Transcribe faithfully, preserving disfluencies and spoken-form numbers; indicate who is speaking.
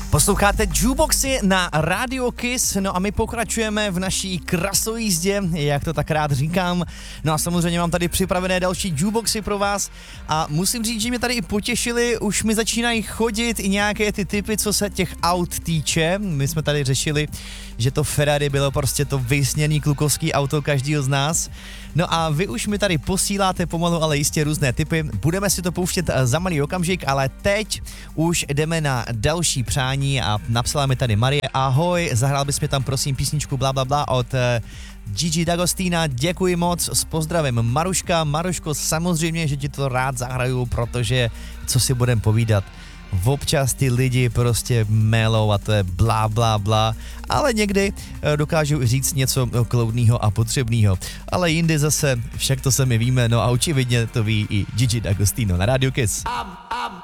Speaker 1: Posloucháte Jukeboxy na Radio Kiss, no a my pokračujeme v naší krasojízdě, jak to tak rád říkám. No a samozřejmě mám tady připravené další Jukeboxy pro vás a musím říct, že mě tady i potěšili, už mi začínají chodit i nějaké ty typy, co se těch aut týče. My jsme tady řešili, že to Ferrari bylo prostě to vysněný klukovský auto každýho z nás. No a vy už mi tady posíláte pomalu, ale jistě různé typy. Budeme si to pouštět za malý okamžik, ale teď už jdeme na další přání a napsala mi tady Marie. Ahoj, zahrál bys mi tam prosím písničku bla bla bla od Gigi D'Agostina, děkuji moc, s pozdravem Maruška. Maruško, samozřejmě, že ti to rád zahraju, protože co si budem povídat, občas ty lidi prostě melou a to je blá, blá, blá, ale někdy dokážu říct něco kloudného a potřebného. Ale jindy zase, však to se my víme, no a očividně to ví i Gigi D'Agostino na Radio Kiss.
Speaker 2: I'm, I'm